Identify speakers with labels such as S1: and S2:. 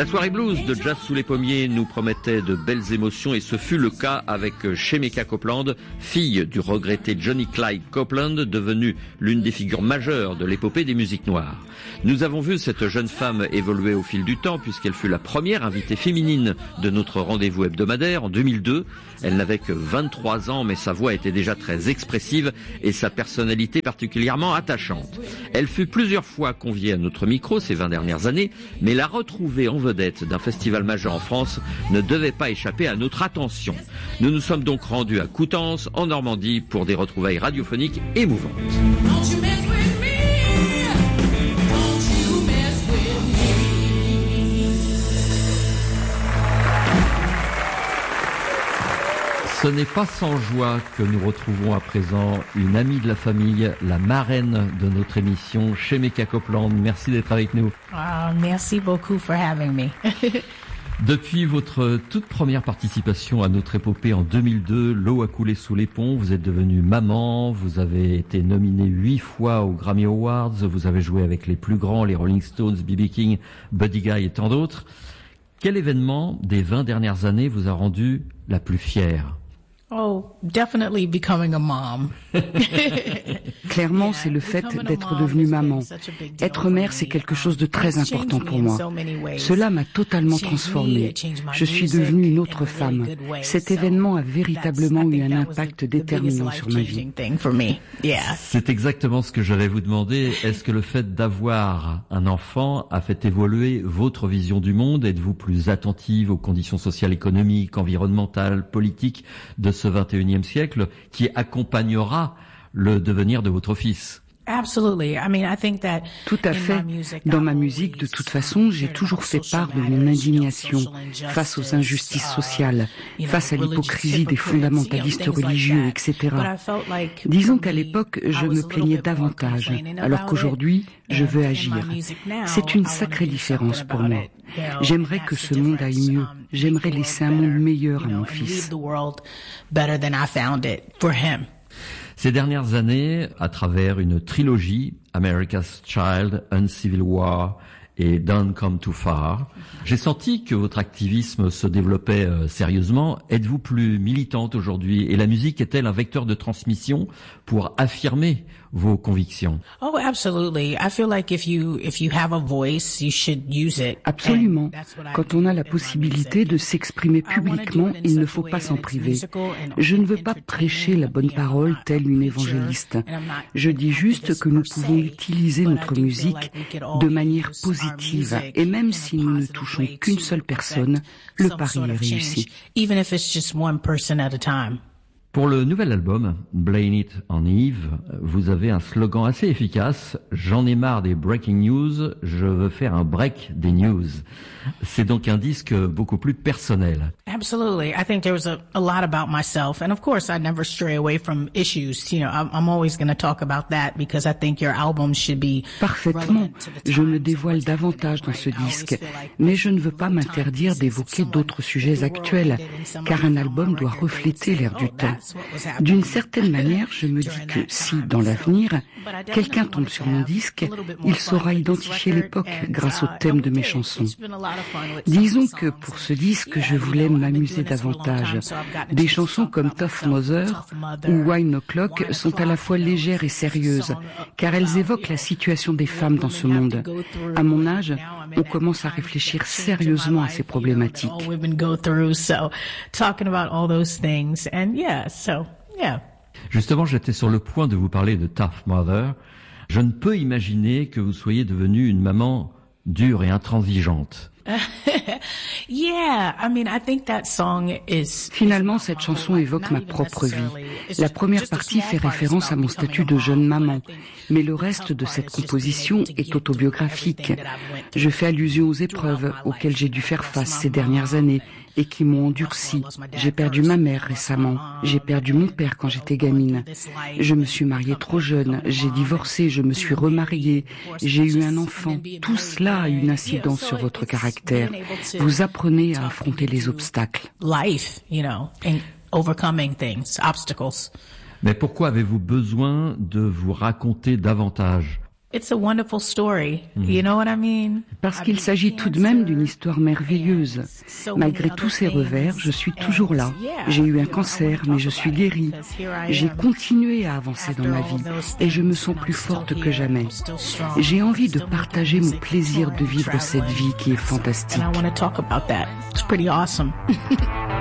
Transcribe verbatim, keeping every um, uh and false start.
S1: La soirée blues de Jazz sous les pommiers nous promettait de belles émotions et ce fut le cas avec Shemekia Copeland, fille du regretté Johnny Clyde Copeland, devenue l'une des figures majeures de l'épopée des musiques noires. Nous avons vu cette jeune femme évoluer au fil du temps puisqu'elle fut la première invitée féminine de notre rendez-vous hebdomadaire en deux mille deux. Elle n'avait que vingt-trois ans mais sa voix était déjà très expressive et sa personnalité particulièrement attachante. Elle fut plusieurs fois conviée à notre micro ces vingt dernières années, mais la retrouver en vedette d'un festival majeur en France ne devait pas échapper à notre attention. Nous nous sommes donc rendus à Coutances, en Normandie, pour des retrouvailles radiophoniques émouvantes. Ce n'est pas sans joie que nous retrouvons à présent une amie de la famille, la marraine de notre émission, Shemekia Copeland. Merci d'être avec nous.
S2: Oh, merci beaucoup for having me.
S1: Depuis votre toute première participation à notre épopée en deux mille deux, l'eau a coulé sous les ponts, vous êtes devenue maman, vous avez été nominée huit fois aux Grammy Awards, vous avez joué avec les plus grands, les Rolling Stones, B B King, Buddy Guy et tant d'autres. Quel événement des vingt dernières années vous a rendu la plus fière ?
S2: Oh, definitely becoming a mom.
S3: Clairement, c'est le fait d'être devenue maman. Être mère, c'est quelque chose de très important pour moi. Cela m'a totalement transformée. Je suis devenue une autre femme. Cet événement a véritablement eu un impact déterminant sur ma vie.
S1: C'est exactement ce que j'allais vous demander. Est-ce que le fait d'avoir un enfant a fait évoluer votre vision du monde? Êtes-vous plus attentive aux conditions sociales, économiques, environnementales, politiques de ce vingt et unième siècle qui accompagnera le devenir de votre fils?
S3: Tout à fait. Dans ma musique, de toute façon, j'ai toujours fait part de mon indignation face aux injustices sociales, face à l'hypocrisie des fondamentalistes religieux, et cetera. Disons qu'à l'époque, je me plaignais davantage, alors qu'aujourd'hui, je veux agir. C'est une sacrée différence pour moi. J'aimerais que ce monde aille mieux. J'aimerais laisser un monde meilleur à mon fils.
S1: Ces dernières années, à travers une trilogie, America's Child, Uncivil War et Don't Come Too Far, j'ai senti que votre activisme se développait euh, sérieusement. Êtes-vous plus militante aujourd'hui? Et la musique est-elle un vecteur de transmission pour affirmer vos convictions?
S2: Oh, absolutely. I feel like if you if you have a voice, you should use it.
S3: Absolument. Quand on a la possibilité de s'exprimer publiquement, il ne faut pas s'en priver. Je ne veux pas prêcher la bonne parole telle une évangéliste. Je dis juste que nous pouvons utiliser notre musique de manière positive. Et même si nous ne touchons qu'une seule personne, le pari est réussi.
S2: Even if it's just one person at a time.
S1: Pour le nouvel album, Blame It on Eve, vous avez un slogan assez efficace. J'en ai marre des breaking news, je veux faire un break des news. C'est donc un disque beaucoup plus personnel.
S2: Absolutely. I think there was a, a lot about myself. And of course, I never stray away from issues. You know, I'm, I'm always going to talk about that because I think your album should be
S3: Parfaitement. Je me dévoile davantage dans ce disque. Mais je ne veux pas m'interdire d'évoquer d'autres sujets actuels, car un album doit refléter l'air du temps. D'une certaine manière, je me dis que si, dans l'avenir, quelqu'un tombe sur mon disque, il saura identifier l'époque grâce au thème de mes chansons. Disons que pour ce disque, je voulais m'amuser davantage. Des chansons comme Tough Mother ou Wine O'Clock sont à la fois légères et sérieuses, car elles évoquent la situation des femmes dans ce monde. À mon âge, on commence à réfléchir sérieusement à ces problématiques.
S2: So, yeah.
S1: Justement, j'étais sur le point de vous parler de Tough Mother. Je ne peux imaginer que vous soyez devenue une maman dure et intransigeante.
S2: Yeah, I mean, I think that song is...
S3: Finalement, cette chanson évoque ma propre vie. La première partie fait référence à mon statut de jeune maman, mais le reste de cette composition est autobiographique. Je fais allusion aux épreuves auxquelles j'ai dû faire face ces dernières années et qui m'ont endurci. J'ai perdu ma mère récemment. J'ai perdu mon père quand j'étais gamine. Je me suis mariée trop jeune. J'ai divorcé. Je me suis remariée. J'ai eu un enfant. Tout cela a une incidence sur votre caractère. Vous apprenez à affronter les obstacles.
S2: Life, you know, and overcoming things, obstacles.
S1: Mais pourquoi avez-vous besoin de vous raconter davantage?
S2: It's a wonderful story. You know what I mean?
S3: Parce qu'il s'agit tout de même d'une histoire merveilleuse. Malgré tous ces revers, je suis toujours là. J'ai eu un cancer, mais je suis guérie. J'ai continué à avancer dans ma vie et je me sens plus forte que jamais. J'ai envie de partager mon plaisir de vivre cette vie qui est fantastique.